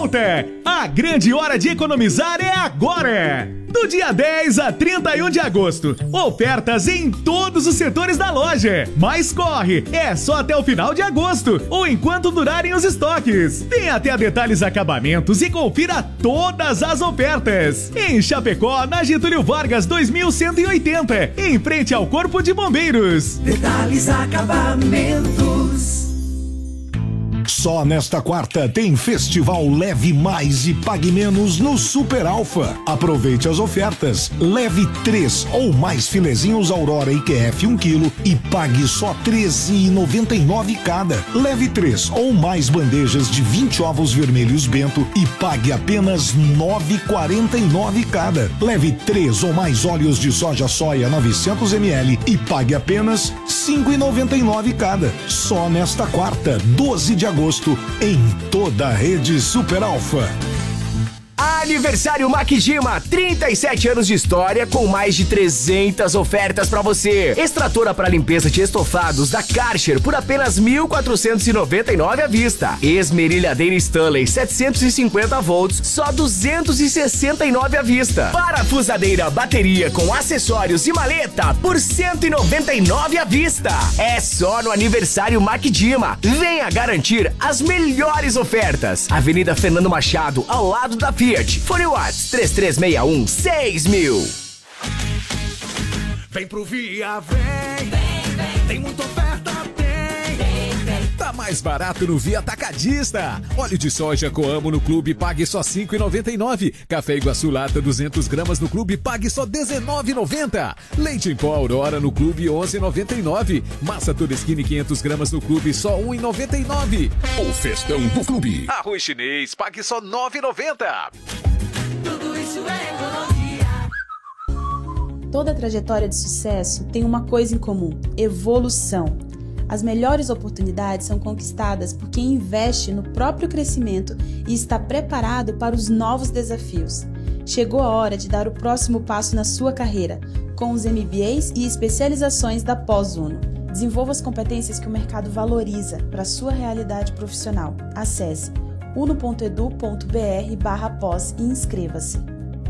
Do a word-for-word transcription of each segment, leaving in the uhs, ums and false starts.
volta! A grande hora de economizar é agora! Do dia dez a trinta e um de agosto, ofertas em todos os setores da loja. Mas corre, é só até o final de agosto, ou enquanto durarem os estoques. Tem até a Detalhes Acabamentos e confira todas as ofertas. Em Chapecó, na Getúlio Vargas dois mil cento e oitenta, em frente ao Corpo de Bombeiros. Detalhes Acabamentos. Só nesta quarta tem Festival Leve Mais e Pague Menos no Super Alfa. Aproveite as ofertas. Leve três ou mais filezinhos Aurora I Q F um quilo e pague só treze reais e noventa e nove cada. Leve três ou mais bandejas de vinte ovos vermelhos Bento e pague apenas nove reais e quarenta e nove cada. Leve três ou mais óleos de soja soia novecentos mililitros e pague apenas cinco reais e noventa e nove cada. Só nesta quarta, doze de agosto. Em toda a rede Super Alfa. Aniversário Macdima, trinta e sete anos de história com mais de trezentas ofertas pra você. Extratora para limpeza de estofados da Karcher por apenas mil quatrocentos e noventa e nove à vista. Esmerilhadeira Stanley setecentos e cinquenta volts, só duzentos e sessenta e nove à vista. Parafusadeira bateria com acessórios e maleta por cento e noventa e nove à vista. É só no Aniversário Macdima. Venha garantir as melhores ofertas. Avenida Fernando Machado, ao lado da Fiat. Fone Whats três três seis um seis mil. Vem pro Via, vem, vem, vem. Tem muita oferta, tem, vem, vem. Tá mais barato no Via Atacadista. Óleo de soja Coamo no Clube, pague só cinco reais e noventa e nove. Café Iguaçu Lata duzentas gramas no Clube, pague só dezenove reais e noventa. Leite em pó Aurora no Clube, onze reais e noventa e nove. Massa Todeschini quinhentas gramas no Clube, só um real e noventa e nove. O festão do Clube. Arroz chinês, pague só nove reais e noventa. Tudo isso é economia. Toda trajetória de sucesso tem uma coisa em comum: evolução. As melhores oportunidades são conquistadas por quem investe no próprio crescimento e está preparado para os novos desafios. Chegou a hora de dar o próximo passo na sua carreira, com os M B As e especializações da Pós-Uno. Desenvolva as competências que o mercado valoriza para a sua realidade profissional. Acesse uno ponto edu ponto br barra pós e inscreva-se.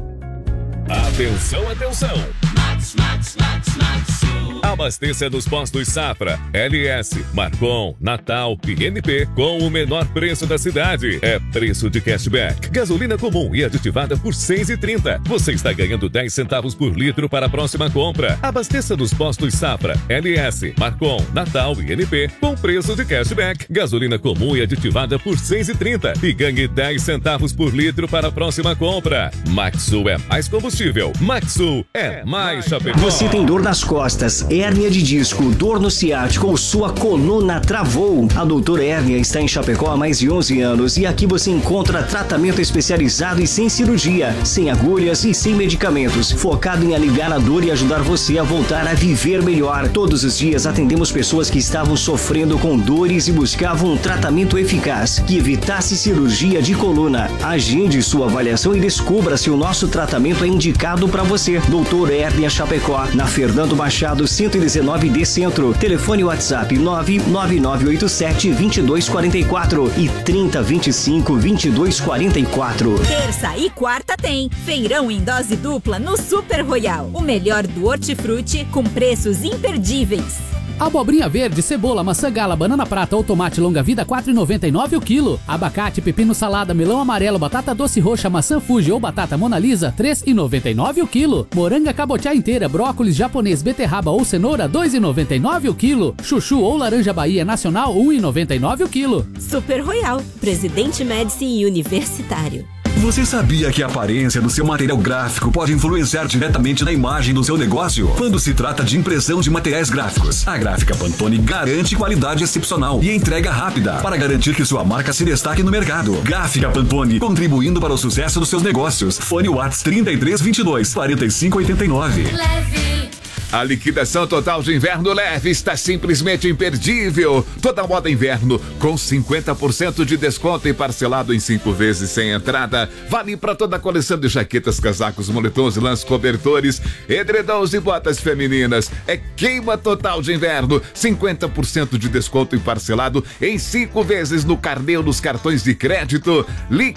Atenção, atenção! Max, Max, Max, Max. Abasteça nos postos Safra, L S, Marcon, Natal e N P com o menor preço da cidade. É preço de cashback. Gasolina comum e aditivada por seis reais e trinta centavos. Você está ganhando dez centavos por litro para a próxima compra. Abasteça nos postos Safra, L S, Marcon, Natal e N P com preço de cashback. Gasolina comum e aditivada por seis reais e trinta centavos e ganhe dez centavos por litro para a próxima compra. Maxsul é mais combustível. Maxsul é mais Chapecó. Você tem dor nas costas, hérnia de disco, dor no ciático ou sua coluna travou? A Doutora Hérnia está em Chapecó há mais de onze anos e aqui você encontra tratamento especializado e sem cirurgia, sem agulhas e sem medicamentos, focado em aliviar a dor e ajudar você a voltar a viver melhor. Todos os dias atendemos pessoas que estavam sofrendo com dores e buscavam um tratamento eficaz que evitasse cirurgia de coluna. Agende sua avaliação e descubra se o nosso tratamento é indicado para você. Doutora Hérnia Chapecó, na Fernando Machado cento e dezenove D Centro. Telefone WhatsApp nove nove nove oito sete dois dois quatro quatro e trinta, vinte e cinco, vinte e dois quarenta e quatro. Terça e quarta tem feirão em dose dupla no Super Royal. O melhor do hortifruti com preços imperdíveis. Abobrinha verde, cebola, maçã gala, banana prata ou tomate longa-vida quatro reais e noventa e nove o quilo. Abacate, pepino salada, melão amarelo, batata doce roxa, maçã Fuji ou batata Mona Lisa três reais e noventa e nove o quilo. Moranga cabotiá inteira, brócolis japonês, beterraba ou cenoura dois reais e noventa e nove o quilo. Chuchu ou laranja Bahia nacional um real e noventa e nove o quilo. Super Royal, Presidente Médici e Universitário. Você sabia que a aparência do seu material gráfico pode influenciar diretamente na imagem do seu negócio? Quando se trata de impressão de materiais gráficos, a Gráfica Pantone garante qualidade excepcional e entrega rápida para garantir que sua marca se destaque no mercado. Gráfica Pantone, contribuindo para o sucesso dos seus negócios. Fone Whats trinta e três, vinte e dois, quarenta e cinco, oitenta e nove. Leve. A liquidação total de inverno leve está simplesmente imperdível. Toda moda inverno com cinquenta por cento de desconto e parcelado em cinco vezes sem entrada. Vale para toda a coleção de jaquetas, casacos, moletons, lãs, cobertores, edredons e botas femininas. É queima total de inverno. cinquenta por cento de desconto e parcelado em cinco vezes no carnê ou nos cartões de crédito. Liquidação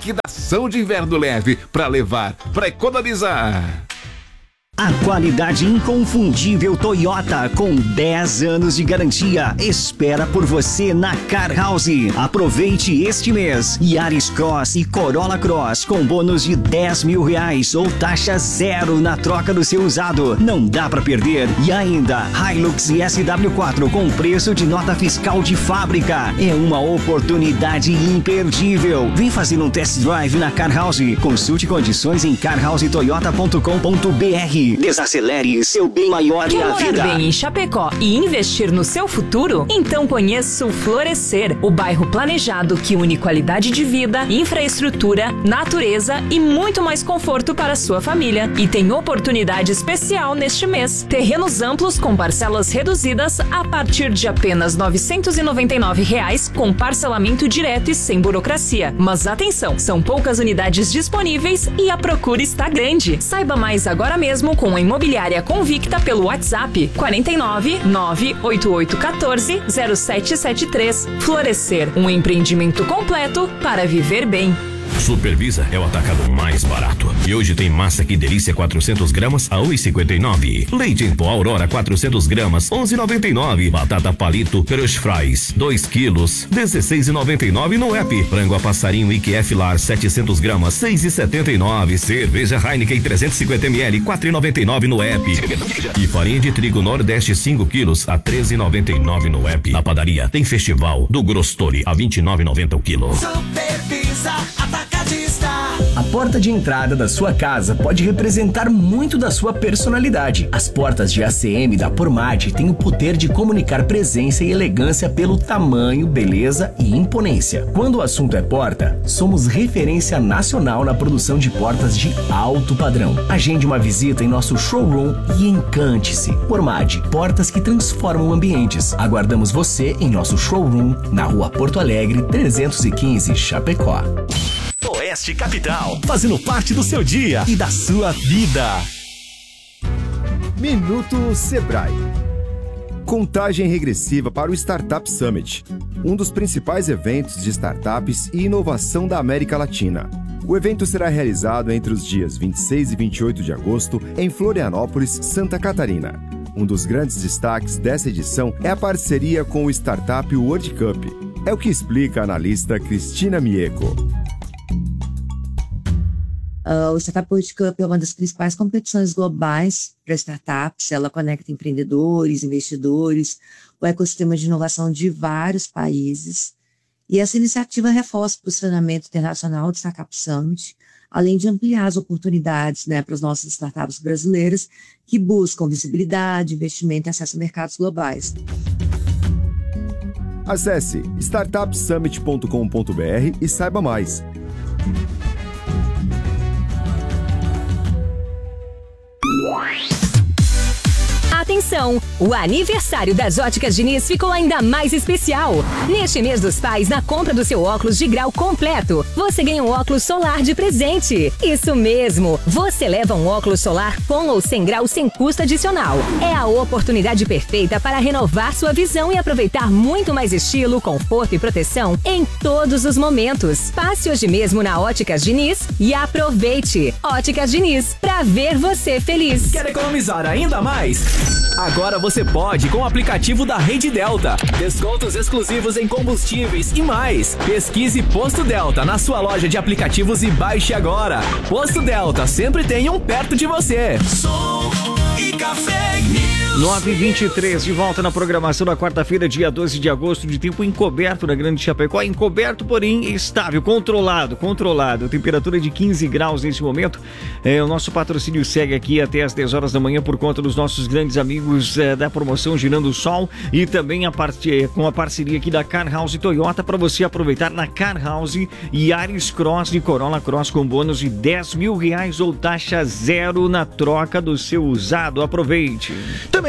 promoção de inverno leve para levar, para economizar. A qualidade inconfundível Toyota com dez anos de garantia espera por você na Car House. Aproveite este mês. Yaris Cross e Corolla Cross com bônus de dez mil reais ou taxa zero na troca do seu usado. Não dá pra perder. E ainda, Hilux e S W quatro com preço de nota fiscal de fábrica. É uma oportunidade imperdível. Vem fazer um test drive na Car House. Consulte condições em car house toyota ponto com ponto b r. Desacelere seu bem maior Quer na morar vida. bem em Chapecó e investir no seu futuro? Então conheça o Florescer, o bairro planejado que une qualidade de vida, infraestrutura, natureza e muito mais conforto para a sua família. E tem oportunidade especial neste mês. Terrenos amplos com parcelas reduzidas a partir de apenas novecentos e noventa e nove reais com parcelamento direto e sem burocracia. Mas atenção, são poucas unidades disponíveis e a procura está grande. Saiba mais agora mesmo com a Imobiliária Convicta pelo WhatsApp quarenta e nove, nove oito oito um quatro, zero sete sete três. Florescer, um empreendimento completo para viver bem. Supervisa é o atacado mais barato. E hoje tem massa Que Delícia quatrocentos gramas a um real e cinquenta e nove. Leite em pó Aurora quatrocentos gramas, onze reais e noventa e nove. Batata palito Crush Fries, dois quilos, dezesseis reais e noventa e nove no app. Frango a passarinho I Q F Lar setecentos gramas, seis reais e setenta e nove. Cerveja Heineken trezentos e cinquenta mililitros, quatro reais e noventa e nove no app. E farinha de trigo Nordeste cinco quilos a treze reais e noventa e nove no app. Na padaria tem Festival do Grostori a vinte e nove reais e noventa o quilo. Supervisa Atacadista. A porta de entrada da sua casa pode representar muito da sua personalidade. As portas de A C M da Pormate têm o poder de comunicar presença e elegância pelo tamanho, beleza e imponência. Quando o assunto é porta, somos referência nacional na produção de portas de alto padrão. Agende uma visita em nosso showroom e encante-se. Pormate, portas que transformam ambientes. Aguardamos você em nosso showroom na Rua Porto Alegre, trezentos e quinze, Chapecó. Oeste Capital, fazendo parte do seu dia e da sua vida. Minuto Sebrae. Contagem regressiva para o Startup Summit, um dos principais eventos de startups e inovação da América Latina. O evento será realizado entre os dias vinte e seis e vinte e oito de agosto em Florianópolis, Santa Catarina. Um dos grandes destaques dessa edição é a parceria com o Startup World Cup. É o que explica a analista Cristina Mieco. Uh, o Startup World Cup é uma das principais competições globais para startups. Ela conecta empreendedores, investidores, o ecossistema de inovação de vários países. E essa iniciativa reforça o posicionamento internacional do Startup Summit, além de ampliar as oportunidades, né, para as nossas startups brasileiras que buscam visibilidade, investimento e acesso a mercados globais. Acesse startup summit ponto com ponto b r e saiba mais. Atenção! O aniversário das Óticas Diniz ficou ainda mais especial. Neste mês dos pais, na compra do seu óculos de grau completo, você ganha um óculos solar de presente. Isso mesmo! Você leva um óculos solar com ou sem grau sem custo adicional. É a oportunidade perfeita para renovar sua visão e aproveitar muito mais estilo, conforto e proteção em todos os momentos. Passe hoje mesmo na Óticas Diniz e aproveite! Óticas Diniz, pra ver você feliz. Quer economizar ainda mais? Agora você pode com o aplicativo da Rede Delta. Descontos exclusivos em combustíveis e mais. Pesquise Posto Delta na sua loja de aplicativos e baixe agora. Posto Delta, sempre tem um perto de você. Som e café News. nove e vinte e três, de volta na programação da quarta-feira, dia doze de agosto, de tempo encoberto na Grande Chapecó. Encoberto, porém estável, controlado, controlado. Temperatura de quinze graus nesse momento. É, o nosso patrocínio segue aqui até às dez horas da manhã por conta dos nossos grandes amigos é, da promoção Girando o Sol e também a parte, com a parceria aqui da Car House Toyota para você aproveitar na Car House Yaris Cross e Corolla Cross com bônus de dez mil reais ou taxa zero na troca do seu usado. Aproveite. Também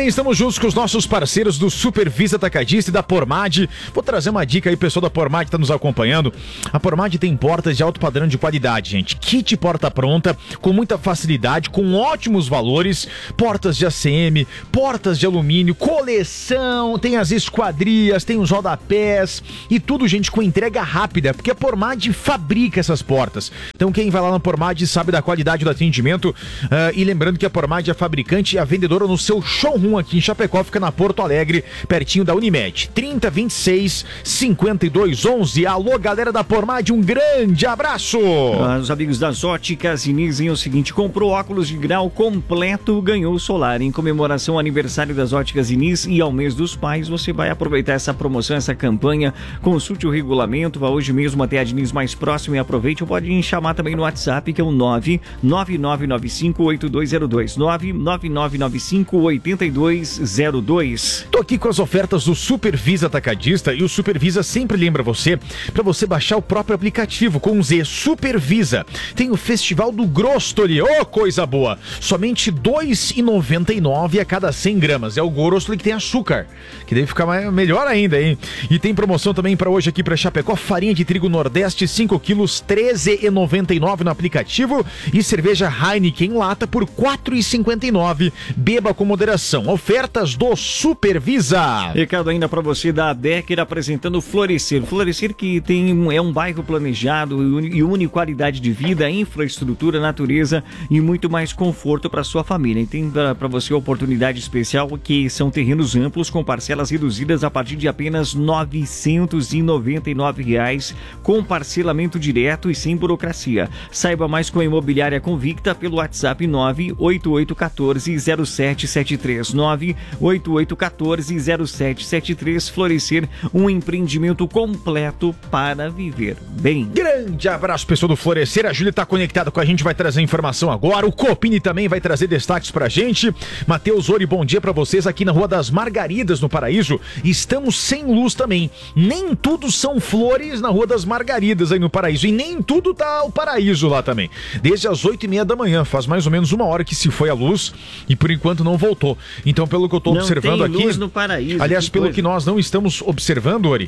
também estamos juntos com os nossos parceiros do Supervisa Atacadista e da Pormad. Vou trazer uma dica aí, pessoal da Pormad que está nos acompanhando. A Pormad tem portas de alto padrão de qualidade, gente. Kit porta pronta, com muita facilidade, com ótimos valores. Portas de A C M, portas de alumínio, coleção, tem as esquadrias, tem os rodapés e tudo, gente, com entrega rápida, porque a Pormad fabrica essas portas. Então quem vai lá na Pormad sabe da qualidade do atendimento. Uh, e lembrando que a Pormad é fabricante e a vendedora no seu showroom aqui em Chapecó, fica na Porto Alegre, pertinho da Unimed. trinta, vinte e seis, cinquenta e dois, onze. Alô, galera da Pormad, um grande abraço! Ah, os amigos das Óticas Diniz, é o seguinte, comprou óculos de grau completo, ganhou solar. Em comemoração ao aniversário das Óticas Diniz e ao mês dos pais, você vai aproveitar essa promoção, essa campanha. Consulte o regulamento, vá hoje mesmo até a Diniz mais próximo e aproveite. Ou pode chamar também no WhatsApp, que é o nove nove nove nove cinco oito dois zero dois, nove nove nove nove cinco oito dois zero dois. Tô aqui com as ofertas do Supervisa Atacadista e o Supervisa sempre lembra você para você baixar o próprio aplicativo com o Z Supervisa. Tem o Festival do Grostoli, ô oh, coisa boa! Somente dois reais e noventa e nove centavos a cada cem gramas. É o Grostoli que tem açúcar, que deve ficar mais, melhor ainda, hein? E tem promoção também para hoje aqui para Chapecó, farinha de trigo Nordeste cinco quilos, treze reais e noventa e nove centavos no aplicativo, e cerveja Heineken lata por quatro reais e cinquenta e nove centavos. Beba com moderação. Ofertas do Supervisa. Recado ainda para você da Decker apresentando Florescer. Florescer que tem é um bairro planejado e une qualidade de vida, infraestrutura, natureza e muito mais conforto para sua família. E tem para você a oportunidade especial que são terrenos amplos com parcelas reduzidas a partir de apenas novecentos e noventa e nove reais, com parcelamento direto e sem burocracia. Saiba mais com a Imobiliária Convicta pelo WhatsApp nove oito oito um quatro zero sete sete três, nove oito oito um quatro zero sete sete três. Florescer, um empreendimento completo para viver bem. Grande abraço, pessoal do Florescer. A Júlia está conectada com a gente, vai trazer informação agora. O Copini também vai trazer destaques pra gente. Matheus Ori, bom dia pra vocês aqui na Rua das Margaridas, no Paraíso. Estamos sem luz também. Nem tudo são flores na Rua das Margaridas aí no Paraíso. E nem tudo tá o paraíso lá também. Desde as oito e meia da manhã, faz mais ou menos uma hora que se foi a luz e por enquanto não voltou. Então, pelo que eu tô não observando tem aqui. Luz no paraíso, aliás, que pelo coisa. que nós não estamos observando, Ori,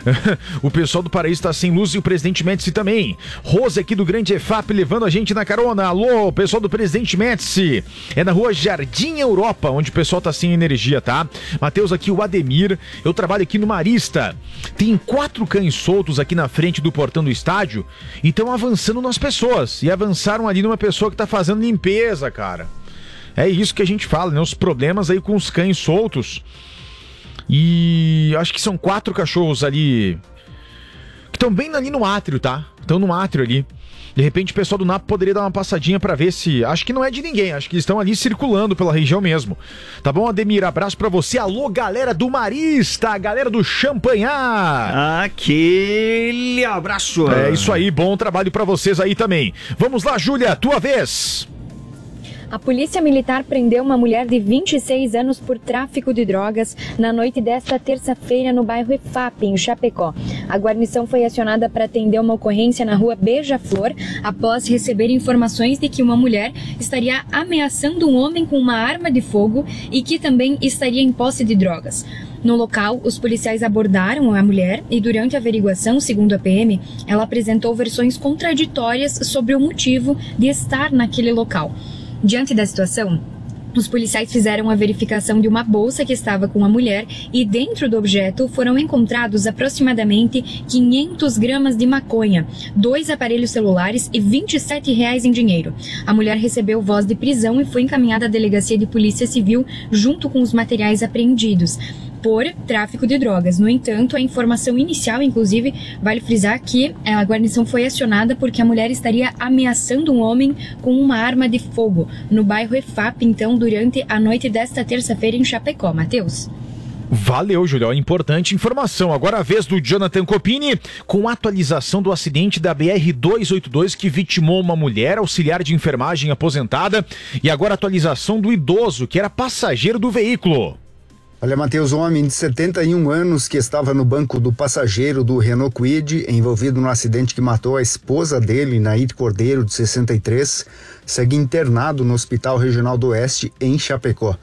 o pessoal do Paraíso está sem luz e o Presidente Médici também. Rose aqui do Grande E F A P levando a gente na carona. Alô, pessoal do Presidente Médici. É na Rua Jardim Europa, onde o pessoal tá sem energia, tá? Matheus aqui, o Ademir. Eu trabalho aqui no Marista. Tem quatro cães soltos aqui na frente do portão do estádio e estão avançando nas pessoas. E avançaram ali numa pessoa que tá fazendo limpeza, cara. É isso que a gente fala, né? Os problemas aí com os cães soltos. E acho que são quatro cachorros ali que estão bem ali no átrio, tá? Estão no átrio ali. De repente o pessoal do N A P poderia dar uma passadinha pra ver se... Acho que não é de ninguém, acho que estão ali circulando pela região mesmo. Tá bom, Ademir? Abraço pra você. Alô, galera do Marista, galera do Champanhar. Aquele abraço. É isso aí, bom trabalho pra vocês aí também. Vamos lá, Júlia, tua vez. A polícia militar prendeu uma mulher de vinte e seis anos por tráfico de drogas na noite desta terça-feira no bairro E F A P, em Chapecó. A guarnição foi acionada para atender uma ocorrência na rua Beija-Flor após receber informações de que uma mulher estaria ameaçando um homem com uma arma de fogo e que também estaria em posse de drogas. No local, os policiais abordaram a mulher e durante a averiguação, segundo a P M, ela apresentou versões contraditórias sobre o motivo de estar naquele local. Diante da situação, os policiais fizeram a verificação de uma bolsa que estava com a mulher e dentro do objeto foram encontrados aproximadamente quinhentas gramas de maconha, dois aparelhos celulares e vinte e sete reais em dinheiro. A mulher recebeu voz de prisão e foi encaminhada à delegacia de polícia civil junto com os materiais apreendidos por tráfico de drogas. No entanto, a informação inicial, inclusive, vale frisar que a guarnição foi acionada porque a mulher estaria ameaçando um homem com uma arma de fogo no bairro E F A P, então, durante a noite desta terça-feira em Chapecó. Matheus? Valeu, Julio. Importante informação. Agora a vez do Jonathan Copini com a atualização do acidente da B R duzentos e oitenta e dois que vitimou uma mulher, auxiliar de enfermagem aposentada, e agora a atualização do idoso que era passageiro do veículo. Olha, Matheus, um homem de setenta e um anos que estava no banco do passageiro do Renault Kwid, envolvido no acidente que matou a esposa dele, Naide Cordeiro, de sessenta e três, segue internado no Hospital Regional do Oeste, em Chapecó.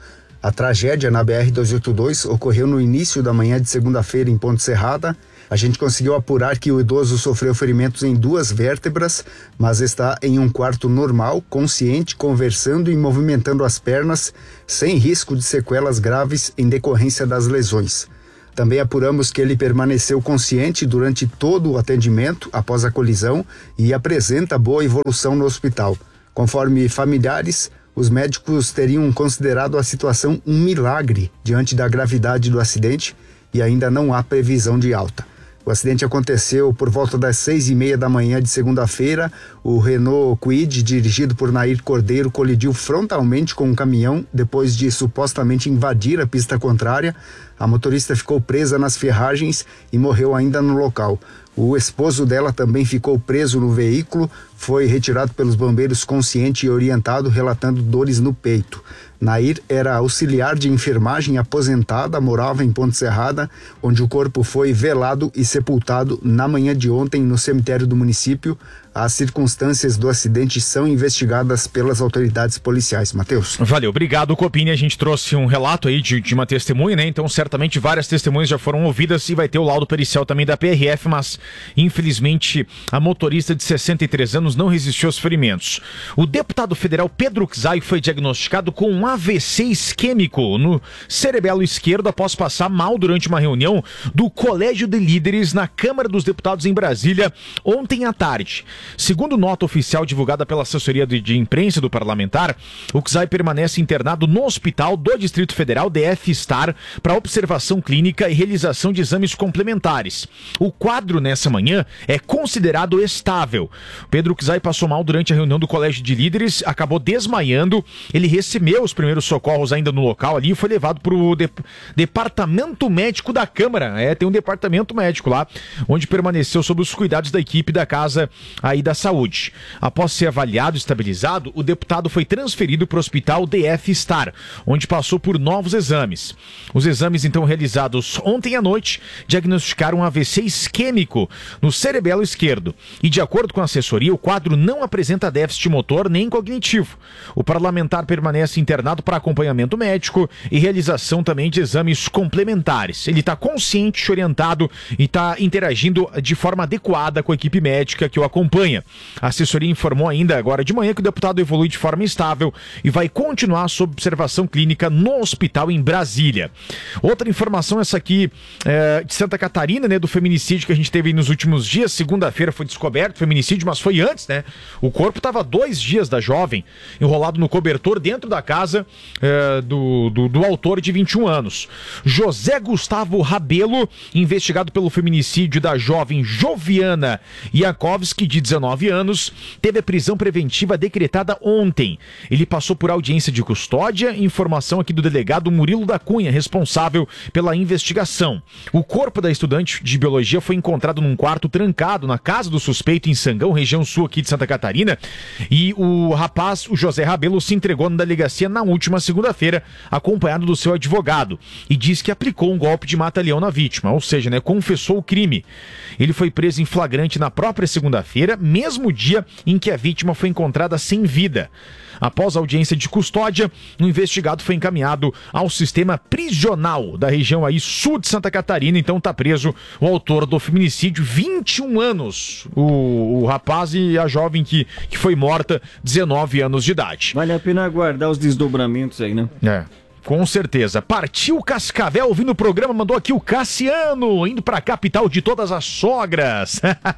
A tragédia na B R duzentos e oitenta e dois ocorreu no início da manhã de segunda-feira em Ponte Serrada. A gente conseguiu apurar que o idoso sofreu ferimentos em duas vértebras, mas está em um quarto normal, consciente, conversando e movimentando as pernas, sem risco de sequelas graves em decorrência das lesões. Também apuramos que ele permaneceu consciente durante todo o atendimento após a colisão e apresenta boa evolução no hospital. Conforme familiares, os médicos teriam considerado a situação um milagre diante da gravidade do acidente e ainda não há previsão de alta. O acidente aconteceu por volta das seis e meia da manhã de segunda-feira. O Renault Kwid, dirigido por Nair Cordeiro, colidiu frontalmente com um caminhão depois de supostamente invadir a pista contrária. A motorista ficou presa nas ferragens e morreu ainda no local. O esposo dela também ficou preso no veículo, foi retirado pelos bombeiros consciente e orientado, relatando dores no peito. Nair era auxiliar de enfermagem aposentada, morava em Ponte Serrada, onde o corpo foi velado e sepultado na manhã de ontem no cemitério do município. As circunstâncias do acidente são investigadas pelas autoridades policiais. Matheus. Valeu, obrigado, Copini. A gente trouxe um relato aí de, de uma testemunha, né? Então, certamente várias testemunhas já foram ouvidas e vai ter o laudo pericial também da P R F, mas infelizmente a motorista de sessenta e três anos não resistiu aos ferimentos. O deputado federal Pedro Czai foi diagnosticado com um A V C isquêmico no cerebelo esquerdo após passar mal durante uma reunião do Colégio de Líderes na Câmara dos Deputados em Brasília ontem à tarde. Segundo nota oficial divulgada pela assessoria de, de imprensa do parlamentar, o Czai permanece internado no hospital do Distrito Federal D F Star para observação clínica e realização de exames complementares. O quadro nessa manhã é considerado estável. Pedro Czai passou mal durante a reunião do Colégio de Líderes, acabou desmaiando, ele recebeu os primeiros socorros ainda no local ali e foi levado para o de, departamento médico da Câmara. É, tem um departamento médico lá, onde permaneceu sob os cuidados da equipe da Casa aí da Saúde. Após ser avaliado e estabilizado, o deputado foi transferido para o hospital D F Star, onde passou por novos exames. Os exames então realizados ontem à noite diagnosticaram um A V C isquêmico no cerebelo esquerdo. E de acordo com a assessoria, o quadro não apresenta déficit motor nem cognitivo. O parlamentar permanece internado para acompanhamento médico e realização também de exames complementares. Ele está consciente, orientado e está interagindo de forma adequada com a equipe médica que o acompanha. A assessoria informou ainda agora de manhã que o deputado evolui de forma estável e vai continuar sob observação clínica no hospital em Brasília. Outra informação, essa aqui é, de Santa Catarina, né, do feminicídio que a gente teve nos últimos dias. Segunda-feira foi descoberto o feminicídio, mas foi antes, né? O corpo estava dois dias da jovem enrolado no cobertor dentro da casa é, do, do, do autor de vinte e um anos. José Gustavo Rabelo, investigado pelo feminicídio da jovem Joviana Iakovski, de dezenove anos, teve a prisão preventiva decretada ontem. Ele passou por audiência de custódia, informação aqui do delegado Murilo da Cunha, responsável pela investigação. O corpo da estudante de biologia foi encontrado num quarto trancado na casa do suspeito em Sangão, região sul aqui de Santa Catarina, e o rapaz, o José Rabelo, se entregou na delegacia na última segunda-feira, acompanhado do seu advogado, e diz que aplicou um golpe de mata-leão na vítima, ou seja, né, confessou o crime. Ele foi preso em flagrante na própria segunda-feira, mesmo dia em que a vítima foi encontrada sem vida. Após a audiência de custódia, o investigado foi encaminhado ao sistema prisional da região aí sul de Santa Catarina. Então está preso o autor do feminicídio, vinte e um anos, o, o rapaz e a jovem que, que foi morta, dezenove anos de idade. Vale a pena aguardar os desdobramentos aí, né? É. Com certeza. Partiu Cascavel ouvindo o programa, mandou aqui o Cassiano, indo pra capital de todas as sogras.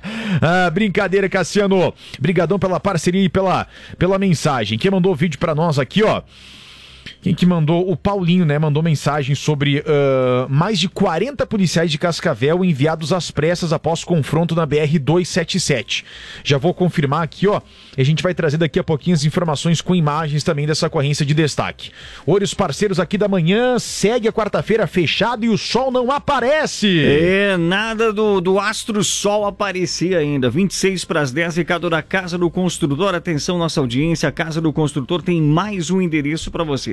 Ah, brincadeira, Cassiano. Brigadão pela parceria e pela, pela mensagem. Quem mandou o vídeo pra nós aqui, ó. Quem que mandou? O Paulinho, né? Mandou mensagem sobre uh, mais de quarenta policiais de Cascavel enviados às pressas após confronto na B R duzentos e setenta e sete. Já vou confirmar aqui, ó. E a gente vai trazer daqui a pouquinho as informações com imagens também dessa ocorrência de destaque. Oi, os parceiros aqui da manhã, segue a quarta-feira fechado e o sol não aparece. É, nada do, do astro sol aparecer ainda. vinte e seis para as dez, recado da Casa do Construtor. Atenção, nossa audiência, a Casa do Construtor tem mais um endereço para você.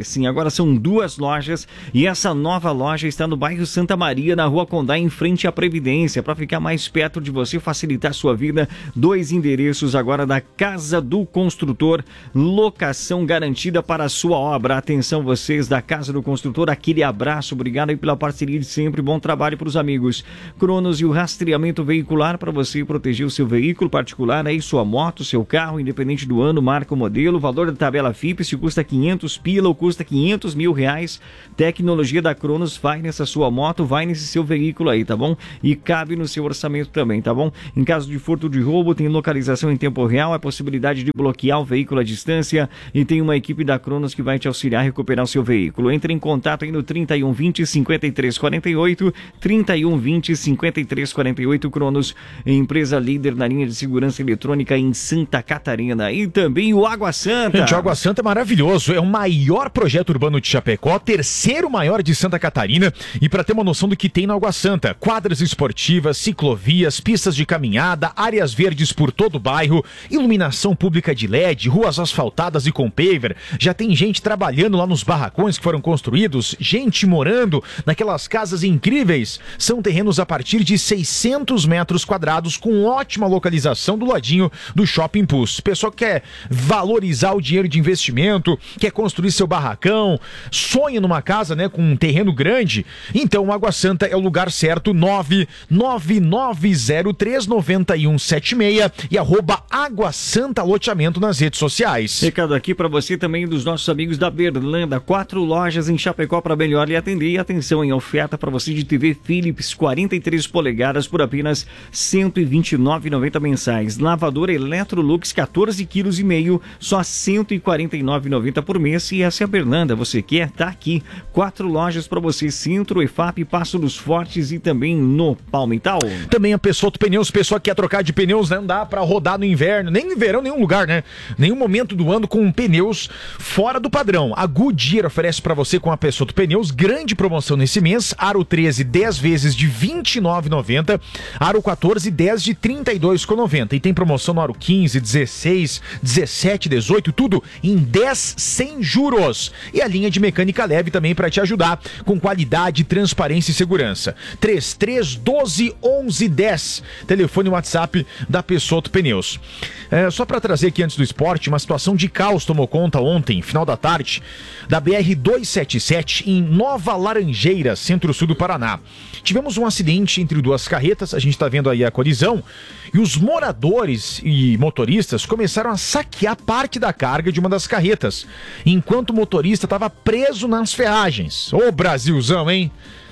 você. Sim, agora são duas lojas e essa nova loja está no bairro Santa Maria, na Rua Condá, em frente à Previdência. Para ficar mais perto de você, facilitar a sua vida, dois endereços agora da Casa do Construtor, locação garantida para a sua obra. Atenção vocês da Casa do Construtor, aquele abraço, obrigado aí pela parceria de sempre, bom trabalho para os amigos. Cronos e o rastreamento veicular para você proteger o seu veículo particular, aí sua moto, seu carro, independente do ano, marca, o modelo, valor da tabela F I P, se custa quinhentos pila ou custa quinhentos mil reais, tecnologia da Cronos vai nessa sua moto, vai nesse seu veículo aí, tá bom? E cabe no seu orçamento também, tá bom? Em caso de furto de roubo, tem localização em tempo real, a possibilidade de bloquear o veículo à distância e tem uma equipe da Cronos que vai te auxiliar a recuperar o seu veículo. Entre em contato aí no trinta e um vinte, cinquenta e três quarenta e oito, trinta e um vinte, cinquenta e três quarenta e oito. Cronos, empresa líder na linha de segurança eletrônica em Santa Catarina. E também o Água Santa. Gente, o Água Santa é maravilhoso, é o maior projeto urbano de Chapecó, terceiro maior de Santa Catarina, e para ter uma noção do que tem na Água Santa, quadras esportivas, ciclovias, pistas de caminhada, áreas verdes por todo o bairro, iluminação pública de L E D, ruas asfaltadas e com paver, já tem gente trabalhando lá nos barracões que foram construídos, gente morando naquelas casas incríveis, são terrenos a partir de seiscentos metros quadrados com ótima localização do ladinho do Shopping Pulse. Pessoal que quer valorizar o dinheiro de investimento, quer construir seu barracão, sonha numa casa, né, com um terreno grande, então Água Santa é o lugar certo. Nove nove nove zero três nove um sete seis e arroba Água Santa Loteamento nas redes sociais. Recado aqui para você também dos nossos amigos da Berlanda, quatro lojas em Chapecó para melhor lhe atender. E atenção, em oferta para você de T V Philips quarenta e três polegadas por apenas cento e vinte e nove reais e noventa centavos mensais. Lavadora Electrolux quatorze quilos e meio, só cento e quarenta e nove reais e noventa centavos por mês. E essa é a Berlanda, você quer? Tá aqui. Quatro lojas para você, Centro, E F A P, Passo dos Fortes e também no Palmital. Também a Peixoto Pneus, pessoa que quer trocar de pneus, não dá para rodar no inverno, nem no verão, nenhum lugar, né? Nenhum momento do ano com pneus fora do padrão. A Goodyear oferece para você com a Peixoto Pneus grande promoção nesse mês. Aro treze, dez vezes de vinte e nove reais e noventa centavos. Aro quatorze, dez de trinta e dois reais e noventa centavos. E tem promoção no Aro quinze, dezesseis, dezessete, dezoito, tudo em dez sem juros. E a linha de mecânica leve também para te ajudar com qualidade, transparência e segurança. trinta e três, doze, onze, dez. Telefone e WhatsApp da Peixoto Pneus. É, só para trazer aqui antes do esporte, uma situação de caos tomou conta ontem, final da tarde, da B R duzentos e setenta e sete em Nova Laranjeira, centro-sul do Paraná. Tivemos um acidente entre duas carretas, a gente está vendo aí a colisão, e os moradores e motoristas começaram a saquear parte da carga de uma das carretas, enquanto o motorista estava preso nas ferragens. Ô Brasilzão, hein?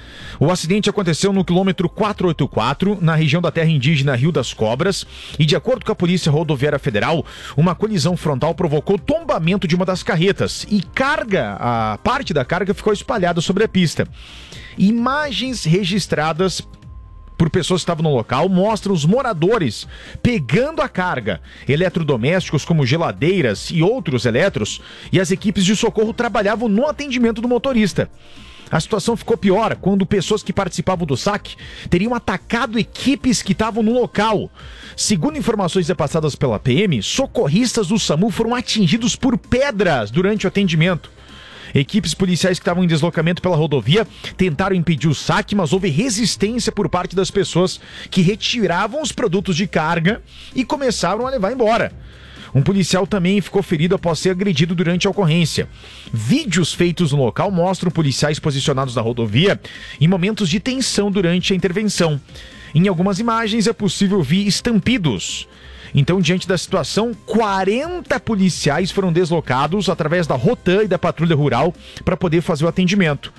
O acidente aconteceu no quilômetro quatrocentos e oitenta e quatro, na região da terra indígena Rio das Cobras, e de acordo com a Polícia Rodoviária Federal, uma colisão frontal provocou tombamento de uma das carretas e carga, a parte da carga ficou espalhada sobre a pista. Imagens registradas por pessoas que estavam no local mostram os moradores pegando a carga, eletrodomésticos como geladeiras e outros eletros, e as equipes de socorro trabalhavam no atendimento do motorista. A situação ficou pior quando pessoas que participavam do saque teriam atacado equipes que estavam no local. Segundo informações repassadas pela P M, socorristas do SAMU foram atingidos por pedras durante o atendimento. Equipes policiais que estavam em deslocamento pela rodovia tentaram impedir o saque, mas houve resistência por parte das pessoas que retiravam os produtos de carga e começaram a levar embora. Um policial também ficou ferido após ser agredido durante a ocorrência. Vídeos feitos no local mostram policiais posicionados na rodovia em momentos de tensão durante a intervenção. Em algumas imagens é possível ver estampidos. Então, diante da situação, quarenta policiais foram deslocados através da Rotan e da Patrulha Rural para poder fazer o atendimento.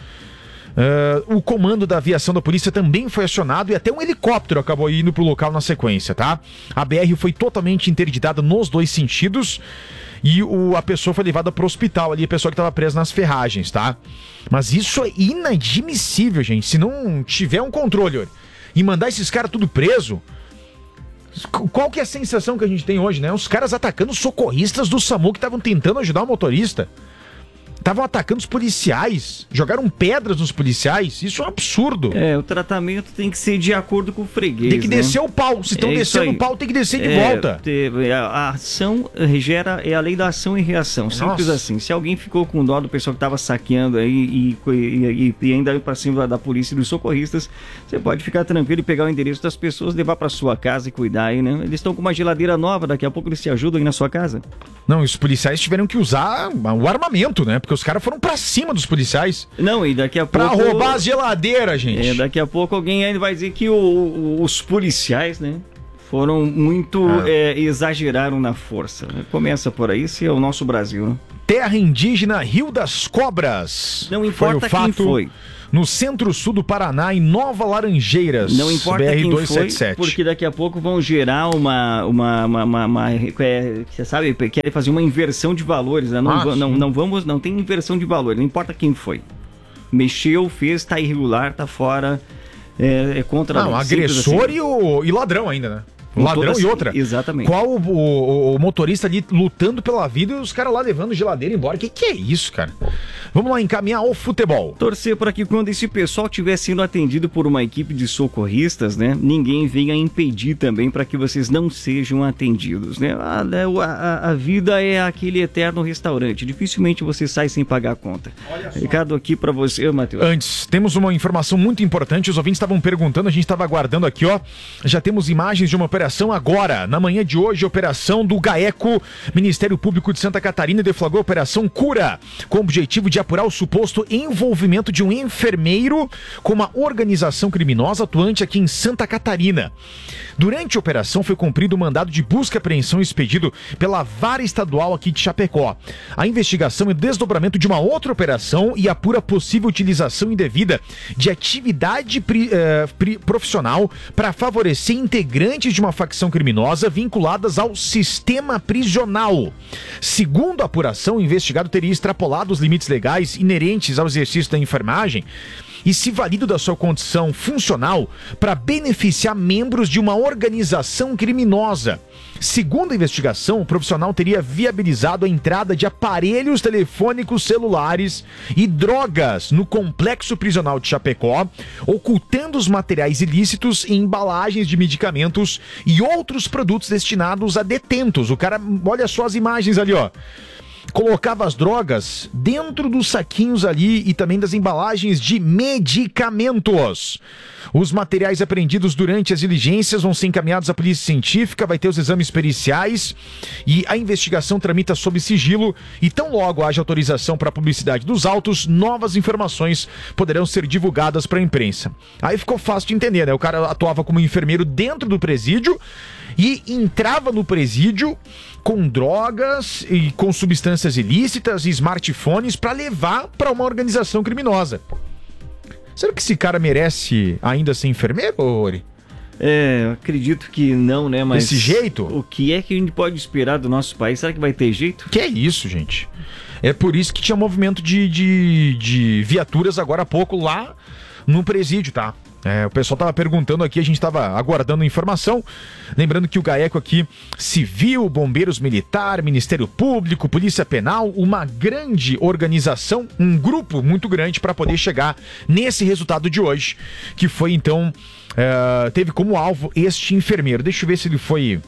Uh, o comando da aviação da polícia também foi acionado e até um helicóptero acabou indo pro local na sequência, tá? A B R foi totalmente interditada nos dois sentidos e o, a pessoa foi levada pro hospital ali, a pessoa que estava presa nas ferragens, tá? Mas isso é inadmissível, gente. Se não tiver um controle e mandar esses caras tudo preso, qual que é a sensação que a gente tem hoje, né? Os caras atacando os socorristas do SAMU que estavam tentando ajudar o motorista. Estavam atacando os policiais, jogaram pedras nos policiais. Isso é um absurdo. É, o tratamento tem que ser de acordo com o freguês. Tem que né? descer o pau. Se estão é descendo o pau, tem que descer de é, volta. Te, a, a ação gera, é a lei da ação e reação. Simples Nossa. assim. Se alguém ficou com dó do pessoal que estava saqueando aí e, e, e, e ainda ir para cima da polícia e dos socorristas, você pode ficar tranquilo e pegar o endereço das pessoas, levar para sua casa e cuidar aí, né? Eles estão com uma geladeira nova, daqui a pouco eles te ajudam aí na sua casa. Não, os policiais tiveram que usar o armamento, né? Porque os caras foram pra cima dos policiais. Não, e daqui a pra pouco... Pra roubar as geladeiras, gente. É, daqui a pouco alguém ainda vai dizer que o, o, os policiais, né? Foram muito... Ah. É, exageraram na força. Começa por aí, esse é o nosso Brasil, né? Terra indígena Rio das Cobras. Não importa foi o fato quem foi. No centro-sul do Paraná, em Nova Laranjeiras. Não importa B R quem duzentos e setenta e foi, sete. porque daqui a pouco vão gerar uma... uma, uma, uma, uma é, você sabe, querem fazer uma inversão de valores, né? Não, Ah, não, não vamos... Não tem inversão de valores, não importa quem foi. Mexeu, fez, tá irregular, tá fora, é, é contra a Não, lei. agressor assim. e, o, e ladrão ainda, né? Com Ladrão todas- e outra. Exatamente. Qual o, o- o motorista ali lutando pela vida e os caras lá levando geladeira embora. Que que é isso, cara? Vamos lá encaminhar ao futebol. Torcer para que quando esse pessoal estiver sendo atendido por uma equipe de socorristas, né, ninguém venha impedir também para que vocês não sejam atendidos, né? A, a, a vida é aquele eterno restaurante. Dificilmente você sai sem pagar a conta. Recado aqui para você, Matheus. Antes, temos uma informação muito importante. Os ouvintes estavam perguntando, a gente estava aguardando aqui, ó. Já temos imagens de uma operação agora. Na manhã de hoje, operação do GAECO. Ministério Público de Santa Catarina deflagrou a Operação Cura, com o objetivo de apurar o suposto envolvimento de um enfermeiro com uma organização criminosa atuante aqui em Santa Catarina. Durante a operação foi cumprido o mandado de busca e apreensão expedido pela Vara Estadual aqui de Chapecó. A investigação é desdobramento de uma outra operação e apura possível utilização indevida de atividade pri, eh, pri- profissional para favorecer integrantes de uma facção criminosa vinculadas ao sistema prisional. Segundo a apuração, o investigado teria extrapolado os limites legais inerentes ao exercício da enfermagem e se valido da sua condição funcional para beneficiar membros de uma organização criminosa. Segundo a investigação, o profissional teria viabilizado a entrada de aparelhos telefônicos celulares e drogas no complexo prisional de Chapecó, ocultando os materiais ilícitos em embalagens de medicamentos e outros produtos destinados a detentos. O cara, olha só as imagens ali, ó. Colocava as drogas dentro dos saquinhos ali e também das embalagens de medicamentos. Os materiais apreendidos durante as diligências vão ser encaminhados à polícia científica, vai ter os exames periciais e a investigação tramita sob sigilo e tão logo haja autorização para a publicidade dos autos, novas informações poderão ser divulgadas para a imprensa. Aí ficou fácil de entender, né? O cara atuava como enfermeiro dentro do presídio e entrava no presídio com drogas e com substâncias ilícitas e smartphones para levar para uma organização criminosa. Será que esse cara merece ainda ser enfermeiro, Ori? É, acredito que não, né? Mas desse jeito? O que é que a gente pode esperar do nosso país? Será que vai ter jeito? Que é isso, gente? É por isso que tinha movimento de, de, de viaturas agora há pouco lá no presídio, tá? É, o pessoal tava perguntando aqui, a gente tava aguardando informação. Lembrando que o GAECO aqui, civil, bombeiros militar, Ministério Público, Polícia Penal, uma grande organização, um grupo muito grande para poder chegar nesse resultado de hoje, que foi então, é, teve como alvo este enfermeiro. Deixa eu ver se ele foi...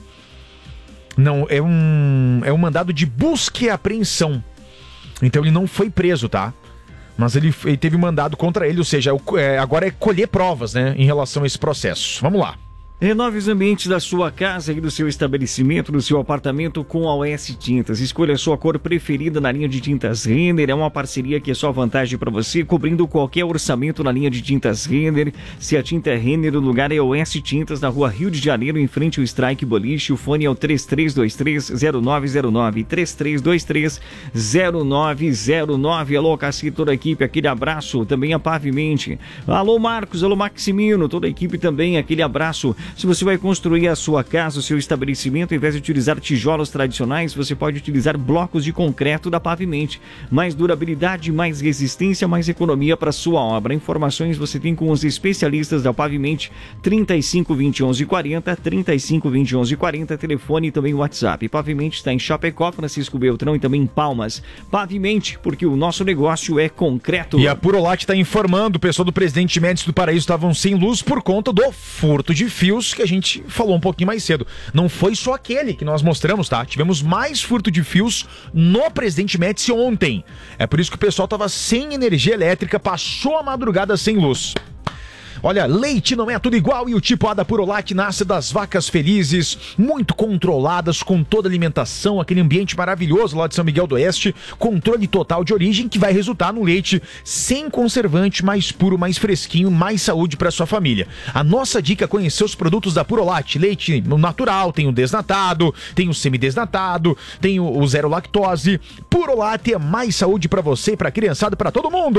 Não, é um, é um mandado de busca e apreensão. Então ele não foi preso, tá? Mas ele, ele teve mandado contra ele, ou seja, é, agora é colher provas, né, em relação a esse processo. Vamos lá. Renove os ambientes da sua casa e do seu estabelecimento, do seu apartamento com a O S Tintas. Escolha a sua cor preferida na linha de tintas Renner. É uma parceria que é só vantagem para você, cobrindo qualquer orçamento na linha de tintas Renner. Se a tinta é Renner, o lugar é O S Tintas, na rua Rio de Janeiro, em frente ao Strike Boliche. O fone é o três três dois três zero nove zero nove, três três dois três zero nove zero nove. Alô, Cacique, toda a equipe, aquele abraço. Também a Pavimente. Alô, Marcos, alô, Maximino, toda a equipe também, aquele abraço. Se você vai construir a sua casa, o seu estabelecimento, ao invés de utilizar tijolos tradicionais, você pode utilizar blocos de concreto da Pavimente. Mais durabilidade, mais resistência, mais economia para sua obra. Informações você tem com os especialistas da Pavimente, trinta e cinco, vinte e um, onze quarenta, trinta e cinco, vinte e um, onze quarenta, telefone e também WhatsApp. Pavimente está em Chapecó, Francisco Beltrão e também em Palmas. Pavimente, porque o nosso negócio é concreto. E a Purolate está informando, o pessoal do Presidente Médici do Paraíso estavam sem luz por conta do furto de fios que a gente falou um pouquinho mais cedo. Não foi só aquele que nós mostramos, tá? Tivemos mais furto de fios no Presidente Médici ontem. É por isso que o pessoal estava sem energia elétrica, passou a madrugada sem luz. Olha, leite não é tudo igual e o tipo A da Purolate nasce das vacas felizes, muito controladas, com toda a alimentação, aquele ambiente maravilhoso lá de São Miguel do Oeste, controle total de origem que vai resultar no leite sem conservante, mais puro, mais fresquinho, mais saúde para sua família. A nossa dica é conhecer os produtos da Purolate, leite natural, tem o desnatado, tem o semidesnatado, tem o, o zero lactose. Purolate é mais saúde para você, para a criançada, para todo mundo.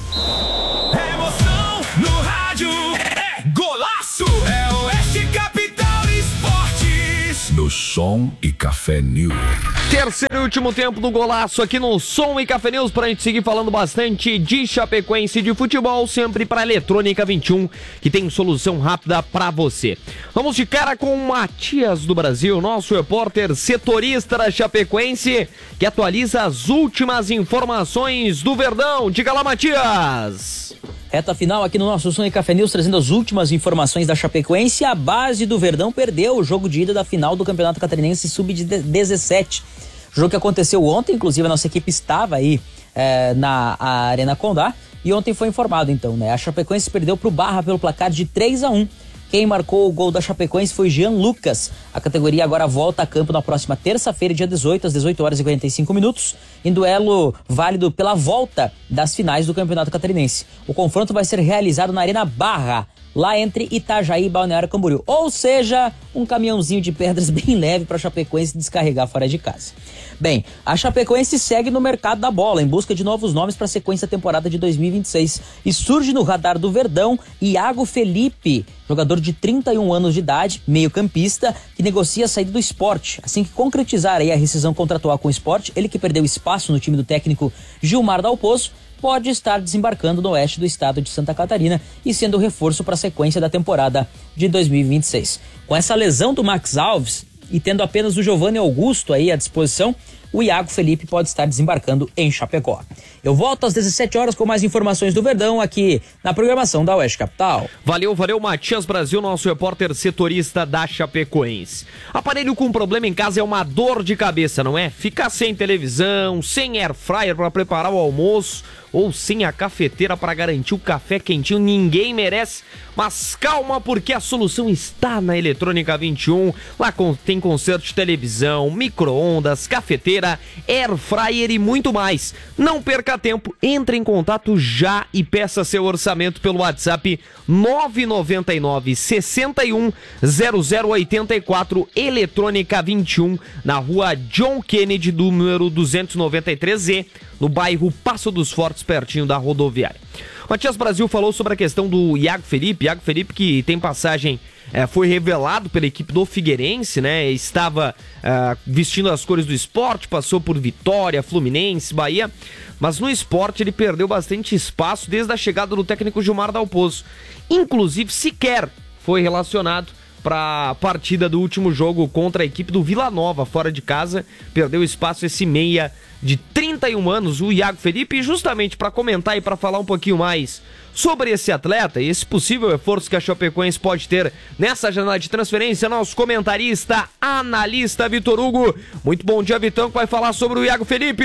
Emoção no rádio é golaço. É Oeste Capital Esportes. No Som e Café News. Terceiro e último tempo do golaço aqui no Som e Café News, pra gente seguir falando bastante de Chapecoense de futebol, sempre pra Eletrônica vinte e um, que tem solução rápida pra você. Vamos de cara com o Matias do Brasil, nosso repórter setorista da Chapecoense, que atualiza as últimas informações do Verdão. Diga lá, Matias! Reta final aqui no nosso Som e Café News, trazendo as últimas informações da Chapecoense. A base do Verdão perdeu o jogo de ida da final do Campeonato Catarinense sub dezessete. Jogo que aconteceu ontem, inclusive a nossa equipe estava aí é, na Arena Condá. E ontem foi informado então, né? A Chapecoense perdeu pro Barra pelo placar de três a um. Quem marcou o gol da Chapecoense foi Jean Lucas. A categoria agora volta a campo na próxima terça-feira, dia dezoito, às dezoito horas e quarenta e cinco minutos, em duelo válido pela volta das finais do Campeonato Catarinense. O confronto vai ser realizado na Arena Barra, lá entre Itajaí e Balneário Camboriú. Ou seja, um caminhãozinho de pedras bem leve para a Chapecoense descarregar fora de casa. Bem, a Chapecoense segue no mercado da bola, em busca de novos nomes para a sequência da temporada de dois mil e vinte e seis. E surge no radar do Verdão Iago Felipe, jogador de trinta e um anos de idade, meio-campista, que negocia a saída do Sport. Assim que concretizar aí a rescisão contratual com o Sport, ele que perdeu espaço no time do técnico Gilmar Dalpozo, pode estar desembarcando no oeste do estado de Santa Catarina e sendo reforço para a sequência da temporada de dois mil e vinte e seis. Com essa lesão do Max Alves e tendo apenas o Giovanni Augusto aí à disposição, o Iago Felipe pode estar desembarcando em Chapecó. Eu volto às dezessete horas com mais informações do Verdão aqui na programação da Oeste Capital. Valeu, valeu, Matias Brasil, nosso repórter setorista da Chapecoense. Aparelho com problema em casa é uma dor de cabeça, não é? Ficar sem televisão, sem air fryer para preparar o almoço ou sem a cafeteira para garantir o café quentinho, ninguém merece. Mas calma, porque a solução está na Eletrônica vinte e um. Lá tem conserto de televisão, micro-ondas, cafeteira, air fryer e muito mais. Não perca tempo, entre em contato já e peça seu orçamento pelo WhatsApp nove nove nove, seis um, zero zero oito quatro, Eletrônica vinte e um, na rua John Kennedy, número duzentos e noventa e três E, no bairro Passo dos Fortes, pertinho da rodoviária. Matias Brasil falou sobre a questão do Iago Felipe, Iago Felipe que tem passagem, é, foi revelado pela equipe do Figueirense, né? Estava é, vestindo as cores do Sport, passou por Vitória, Fluminense, Bahia, mas no Sport ele perdeu bastante espaço desde a chegada do técnico Gilmar Dalpozo. Inclusive sequer foi relacionado para a partida do último jogo contra a equipe do Vila Nova, fora de casa. Perdeu espaço esse meia de trinta e um anos, o Iago Felipe, e justamente para comentar e para falar um pouquinho mais sobre esse atleta e esse possível reforço que a Chapecoense pode ter nessa janela de transferência, nosso comentarista, analista Vitor Hugo. Muito bom dia, Vitão, que vai falar sobre o Iago Felipe.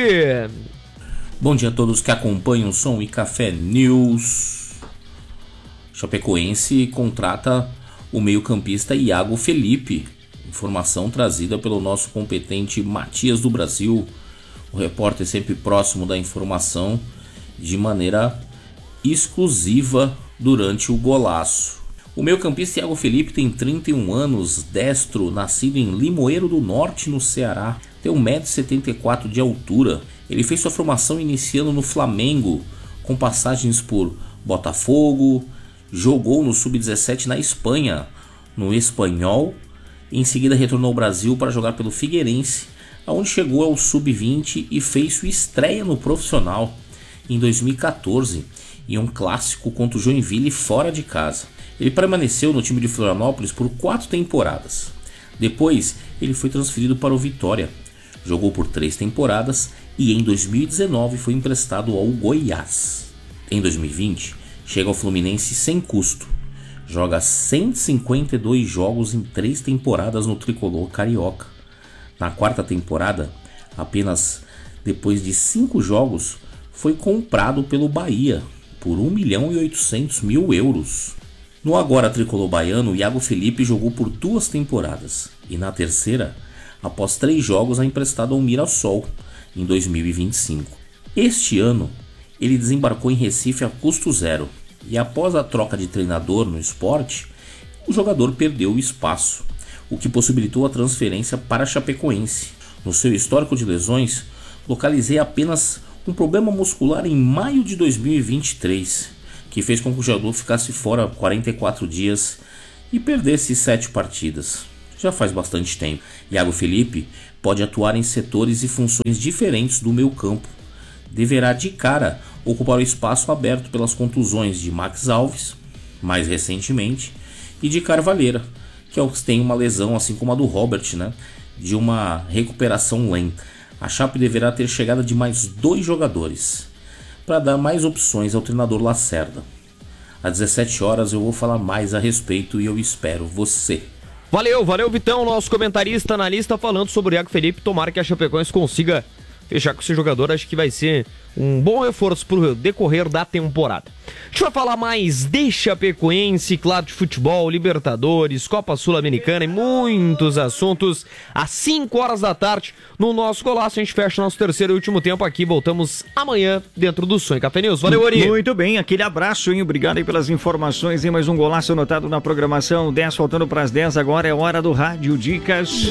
Bom dia a todos que acompanham o Som e Café News. Chapecoense contrata o meio-campista Iago Felipe. Informação trazida pelo nosso competente Matias do Brasil. O repórter sempre próximo da informação de maneira exclusiva durante o golaço. O meio-campista Iago Felipe tem trinta e um anos, destro, nascido em Limoeiro do Norte, no Ceará. Tem um metro e setenta e quatro de altura. Ele fez sua formação iniciando no Flamengo, com passagens por Botafogo, jogou no sub dezessete na Espanha, no Espanhol e em seguida retornou ao Brasil para jogar pelo Figueirense, onde chegou ao sub vinte e fez sua estreia no profissional em dois mil e quatorze em um clássico contra o Joinville fora de casa. Ele permaneceu no time de Florianópolis por quatro temporadas. Depois ele foi transferido para o Vitória, jogou por três temporadas e em dois mil e dezenove foi emprestado ao Goiás. Em dois mil e vinte chega ao Fluminense sem custo, joga cento e cinquenta e dois jogos em três temporadas no tricolor carioca. Na quarta temporada, apenas depois de cinco jogos, foi comprado pelo Bahia por um milhão e oitocentos mil euros. No agora tricolor baiano, Iago Felipe jogou por duas temporadas e na terceira, após três jogos, é emprestado ao Mirassol em dois mil e vinte e cinco. Este ano, ele desembarcou em Recife a custo zero e após a troca de treinador no Sport, o jogador perdeu o espaço, o que possibilitou a transferência para a Chapecoense. No seu histórico de lesões, localizei apenas um problema muscular em maio de dois mil e vinte e três, que fez com que o jogador ficasse fora quarenta e quatro dias e perdesse sete partidas. Já faz bastante tempo. Iago Felipe pode atuar em setores e funções diferentes do meio campo. Deverá de cara ocupar o espaço aberto pelas contusões de Max Alves, mais recentemente, e de Carvalheira, que é o que tem uma lesão assim como a do Robert, né, de uma recuperação lenta. A Chape deverá ter chegada de mais dois jogadores, para dar mais opções ao treinador Lacerda. Às dezessete horas eu vou falar mais a respeito e eu espero você. Valeu, valeu Vitão, nosso comentarista, analista, falando sobre o Iago Felipe. Tomara que a Chapecoense consiga fechar com esse jogador, acho que vai ser um bom reforço pro decorrer da temporada. A gente vai falar mais de Chapecoense, claro, de futebol, Libertadores, Copa Sul-Americana e muitos assuntos às cinco horas da tarde no nosso Golaço. A gente fecha nosso terceiro e último tempo aqui, voltamos amanhã dentro do Sonho Café News. Valeu, Ori! Muito bem, aquele abraço, hein? Obrigado aí pelas informações, hein? Mais um Golaço anotado na programação, dez faltando para as dez, agora é hora do Rádio Dicas.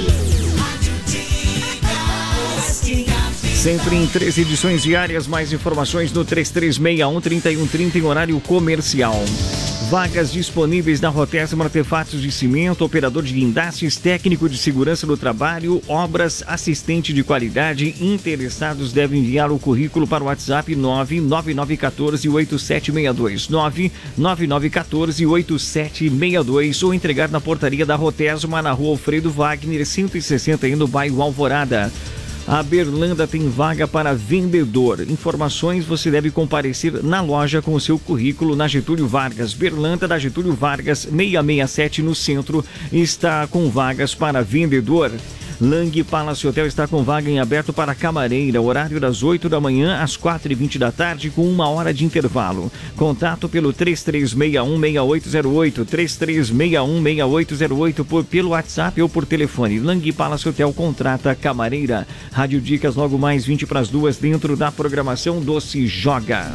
Sempre em três edições diárias, mais informações no três três seis um, três um três zero em horário comercial. Vagas disponíveis na Rotesma Artefatos de Cimento, operador de guindastes, técnico de segurança do trabalho, obras, assistente de qualidade. Interessados devem enviar o currículo para o WhatsApp nove nove nove um quatro oito sete seis dois, nove nove nove um quatro oito sete seis dois ou entregar na portaria da Rotesma na rua Alfredo Wagner, cento e sessenta no bairro Alvorada. A Berlanda tem vaga para vendedor. Informações, você deve comparecer na loja com o seu currículo na Getúlio Vargas. Berlanda da Getúlio Vargas, seiscentos e sessenta e sete no centro, está com vagas para vendedor. Lang Palace Hotel está com vaga em aberto para camareira, horário das oito da manhã às quatro e vinte da tarde, com uma hora de intervalo. Contato pelo três três seis um, seis oito zero oito, três três seis um, seis oito zero oito, por, pelo WhatsApp ou por telefone. Lang Palace Hotel contrata camareira. Rádio Dicas, logo mais vinte para as duas, dentro da programação Doce Joga.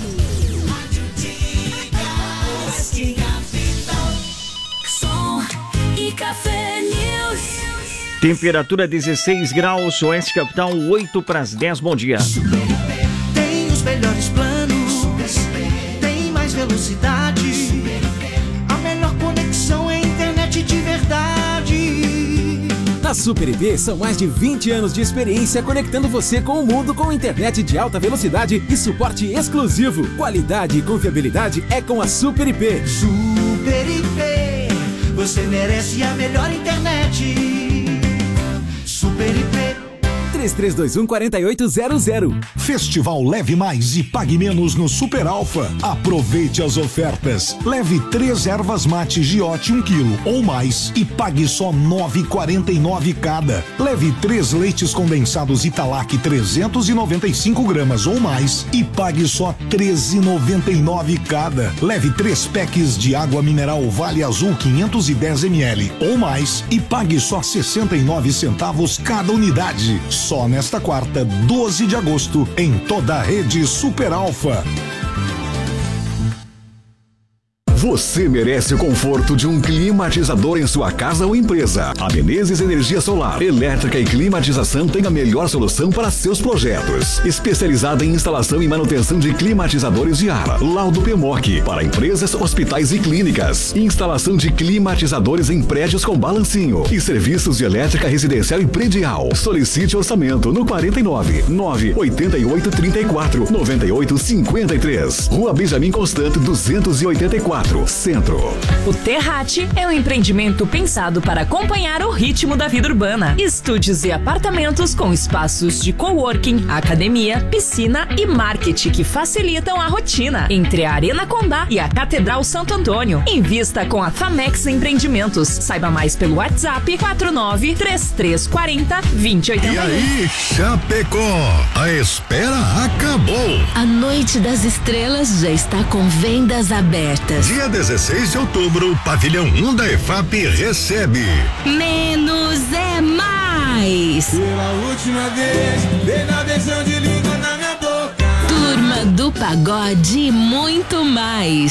Som e Café News. Temperatura dezesseis graus, Oeste Capital, oito para as dez. Bom dia. Tem os melhores planos, tem mais velocidade, a melhor conexão é internet de verdade. Na Super I P são mais de vinte anos de experiência conectando você com o mundo com internet de alta velocidade e suporte exclusivo. Qualidade e confiabilidade é com a Super I P. Super I P, você merece a melhor internet. Super I P. três três dois um, quatro oito zero zero. Festival Leve Mais e Pague Menos no Super Alfa. Aproveite as ofertas. Leve três ervas mate Giote um quilo ou mais e pague só nove reais e quarenta e nove cada. Leve três leites condensados Italac trezentos e noventa e cinco gramas ou mais e pague só treze reais e noventa e nove cada. Leve três packs de água mineral Vale Azul quinhentos e dez mililitros ou mais e pague só sessenta e nove centavos cada unidade. Só nesta quarta, doze de agosto, em toda a rede Super Alfa. Você merece o conforto de um climatizador em sua casa ou empresa. A Menezes Energia Solar, elétrica e climatização tem a melhor solução para seus projetos. Especializada em instalação e manutenção de climatizadores de ar. Laudo P M O C para empresas, hospitais e clínicas. Instalação de climatizadores em prédios com balancinho e serviços de elétrica residencial e predial. Solicite orçamento no quarenta e nove, nove oitenta e oito, trinta e quatro, noventa e oito, cinquenta e três. Rua Benjamin Constant, duzentos e oitenta e quatro, Centro. O Terrate é um empreendimento pensado para acompanhar o ritmo da vida urbana. Estúdios e apartamentos com espaços de coworking, academia, piscina e marketing que facilitam a rotina entre a Arena Condá e a Catedral Santo Antônio. Invista com a Famex Empreendimentos. Saiba mais pelo WhatsApp quatro nove três três quatro zero, dois zero oito um. E aí, Chapecó, a espera acabou. A Noite das Estrelas já está com vendas abertas. Dia dezesseis de outubro, o Pavilhão um da E F A P recebe Menos é Mais. Pela última vez, dei na beijão de língua na minha boca. Turma do Pagode e muito mais.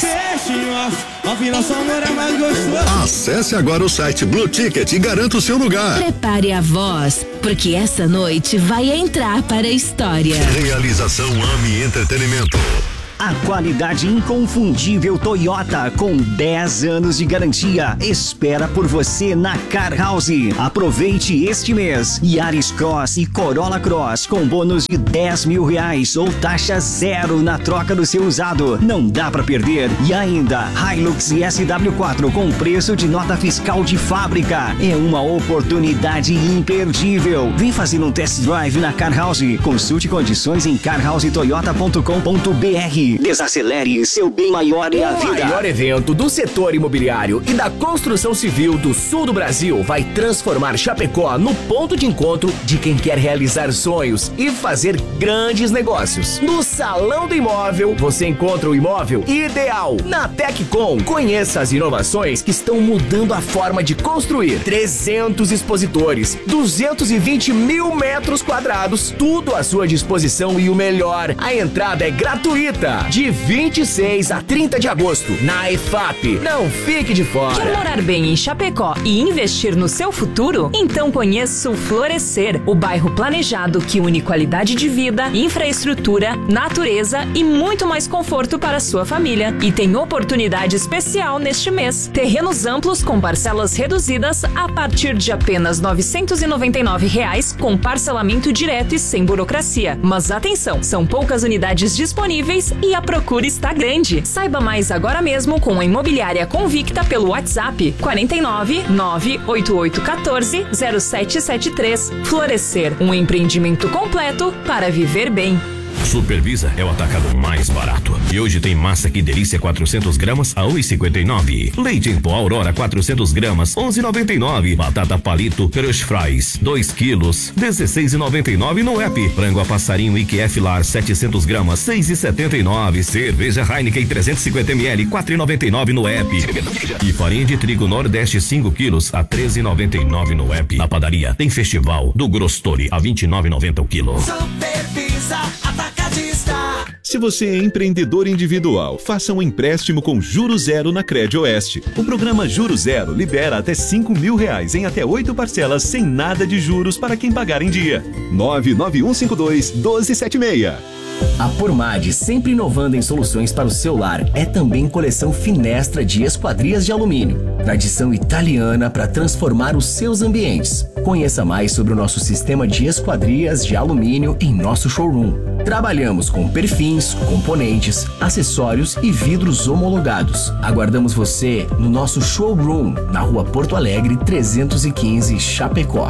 Acesse agora o site Blue Ticket e garanta o seu lugar. Prepare a voz, porque essa noite vai entrar para a história. Realização AMI Entretenimento. A qualidade inconfundível Toyota com dez anos de garantia espera por você na Car House. Aproveite este mês. Yaris Cross e Corolla Cross com bônus de dez mil reais ou taxa zero na troca do seu usado. Não dá pra perder. E ainda Hilux e S W quatro com preço de nota fiscal de fábrica. É uma oportunidade imperdível. Vem fazer um test drive na Car House. Consulte condições em car house toyota ponto com ponto b r. Desacelere, seu bem maior é a vida. O maior evento do setor imobiliário e da construção civil do sul do Brasil vai transformar Chapecó no ponto de encontro de quem quer realizar sonhos e fazer grandes negócios. No Salão do Imóvel, você encontra o imóvel ideal. Na Teccom, conheça as inovações que estão mudando a forma de construir. trezentos expositores, duzentos e vinte mil metros quadrados, tudo à sua disposição e o melhor, a entrada é gratuita. De vinte e seis a trinta de agosto, na E F A P. Não fique de fora. Quer morar bem em Chapecó e investir no seu futuro? Então conheça o Florescer, o bairro planejado que une qualidade de vida, infraestrutura, natureza e muito mais conforto para a sua família. E tem oportunidade especial neste mês. Terrenos amplos com parcelas reduzidas a partir de apenas novecentos e noventa e nove reais, com parcelamento direto e sem burocracia. Mas atenção, são poucas unidades disponíveis e a procura está grande. Saiba mais agora mesmo com a Imobiliária Convicta pelo WhatsApp quarenta e nove, nove oito oito um quatro, zero sete sete três. Florescer, um empreendimento completo para viver bem. Supervisa é o atacado mais barato. E hoje tem massa que delícia quatrocentas gramas a um real e cinquenta e nove. Leite em pó Aurora quatrocentas gramas onze reais e noventa e nove. Batata palito Crush Fries dois quilos dezesseis reais e noventa e nove no app. Frango a passarinho I Q F Lar setecentas gramas seis reais e setenta e nove. Cerveja Heineken trezentos e cinquenta mililitros quatro reais e noventa e nove no app. E farinha de trigo Nordeste cinco quilos a treze reais e noventa e nove no app. Na padaria tem Festival do Grostori a vinte e nove reais e noventa o quilo. Supervisa Atacadista. Se você é empreendedor individual, faça um empréstimo com Juro Zero na Crédito Oeste. O programa Juro Zero libera até cinco mil reais em até oito parcelas sem nada de juros para quem pagar em dia. nove nove um cinco dois, um dois sete seis. A Pormad, sempre inovando em soluções para o seu lar, é também coleção Finestra de esquadrias de alumínio. Tradição italiana para transformar os seus ambientes. Conheça mais sobre o nosso sistema de esquadrias de alumínio em nosso showroom. Trabalhamos com perfins, componentes, acessórios e vidros homologados. Aguardamos você no nosso showroom, na Rua Porto Alegre trezentos e quinze, Chapecó.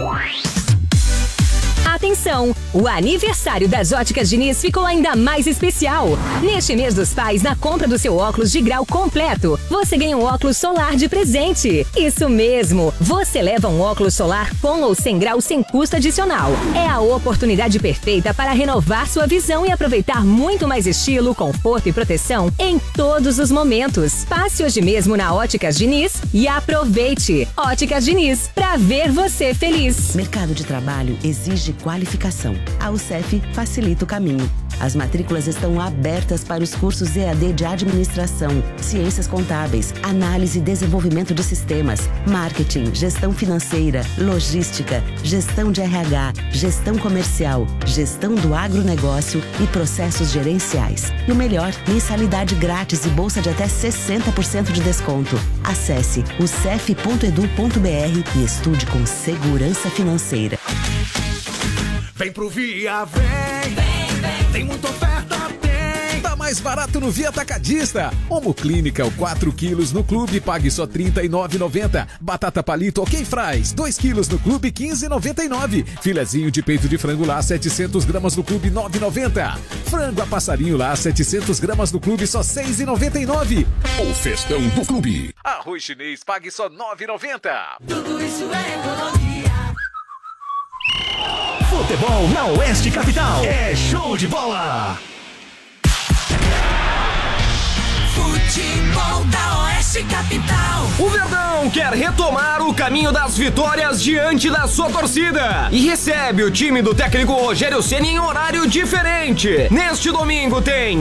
Atenção! O aniversário das Óticas Diniz ficou ainda mais especial. Neste mês dos pais, na compra do seu óculos de grau completo, você ganha um óculos solar de presente. Isso mesmo! Você leva um óculos solar com ou sem grau sem custo adicional. É a oportunidade perfeita para renovar sua visão e aproveitar muito mais estilo, conforto e proteção em todos os momentos. Passe hoje mesmo na Óticas Diniz e aproveite! Óticas Diniz, pra ver você feliz. Mercado de trabalho exige qualificação. A U C E F facilita o caminho. As matrículas estão abertas para os cursos E A D de Administração, Ciências Contábeis, Análise e Desenvolvimento de Sistemas, Marketing, Gestão Financeira, Logística, Gestão de R H, Gestão Comercial, Gestão do Agronegócio e Processos Gerenciais. E o melhor, mensalidade grátis e bolsa de até sessenta por cento de desconto. Acesse o cef ponto edu ponto br e estude com segurança financeira. Vem pro Via, vem, vem, vem. Tem muita oferta, tem. Tá mais barato no Via Atacadista. Homo Clínica, quatro quilos no clube, pague só trinta e nove reais e noventa centavos. Batata palito ok fries, dois quilos no clube, quinze reais e noventa e nove centavos. Filezinho de peito de frango lá, setecentos gramas no clube, nove reais e noventa centavos. Frango a passarinho lá, setecentos gramas no clube, só seis reais e noventa e nove centavos. O festão do clube. Arroz chinês, pague só nove reais e noventa centavos. Tudo isso é economia. Futebol na Oeste Capital. É show de bola. Futebol da Oeste Capital. O Verdão quer retomar o caminho das vitórias diante da sua torcida e recebe o time do técnico Rogério Ceni em horário diferente. Neste domingo tem